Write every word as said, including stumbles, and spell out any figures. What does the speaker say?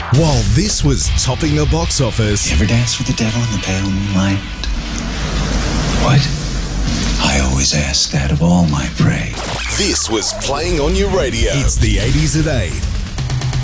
While this was topping the box office... You ever dance with the devil in the pale moonlight? What? I always ask that of all my prey. This was playing on your radio. It's the eighties at eight.